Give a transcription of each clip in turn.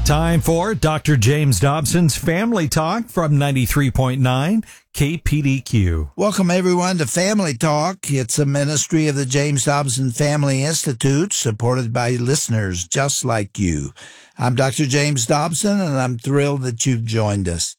Time for Dr. James Dobson's Family Talk from 93.9 KPDQ. Welcome, everyone, to Family Talk. It's a ministry of the James Dobson Family Institute, supported by listeners just like you. I'm Dr. James Dobson, and I'm thrilled that you've joined us.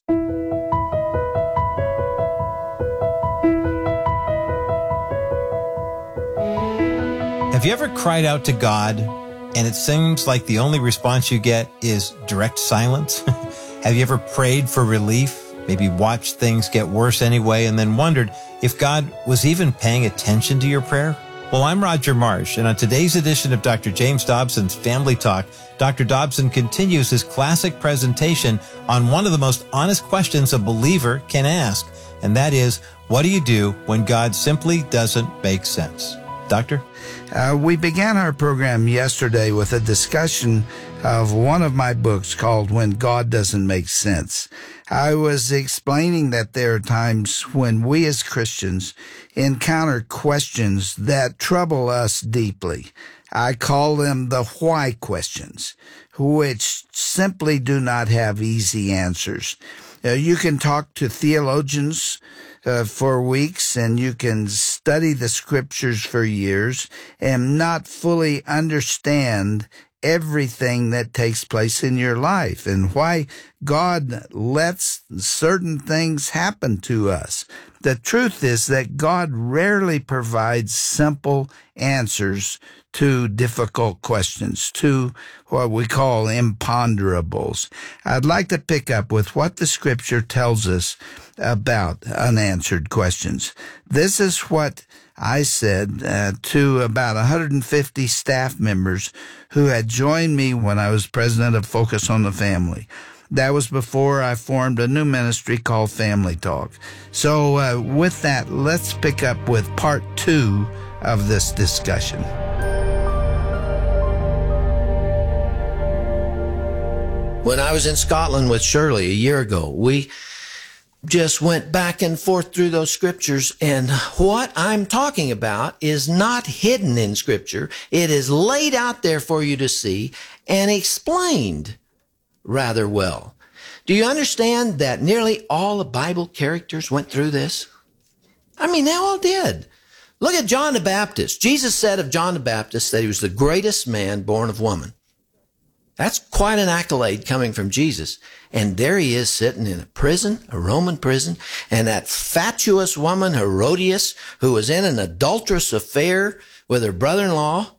Have you ever cried out to God and it seems like the only response you get is direct silence? Have you ever prayed for relief, maybe watched things get worse anyway, and then wondered if God was even paying attention to your prayer? Well, I'm Roger Marsh, and on today's edition of Dr. James Dobson's Family Talk, Dr. Dobson continues his classic presentation on one of the most honest questions a believer can ask, and that is, what do you do when God simply doesn't make sense? Doctor? We began our program yesterday with a discussion of one of my books called When God Doesn't Make Sense. I was explaining that there are times when we as Christians encounter questions that trouble us deeply. I call them the why questions, which simply do not have easy answers. You can talk to theologians for weeks, and you can study the scriptures for years and not fully understand everything that takes place in your life and why God lets certain things happen to us. The truth is that God rarely provides simple answers to difficult questions, to what we call imponderables. I'd like to pick up with what the scripture tells us about unanswered questions. This is what I said to about 150 staff members who had joined me when I was president of Focus on the Family. That was before I formed a new ministry called Family Talk. So with that, let's pick up with part 2 of this discussion. When I was in Scotland with Shirley a year ago, we just went back and forth through those scriptures, and what I'm talking about is not hidden in scripture. It is laid out there for you to see and explained rather well. Do you understand that nearly all the Bible characters went through this? I mean, they all did. Look at John the Baptist. Jesus said of John the Baptist that he was the greatest man born of woman. That's quite an accolade coming from Jesus. And there he is sitting in a prison, a Roman prison, and that fatuous woman, Herodias, who was in an adulterous affair with her brother-in-law,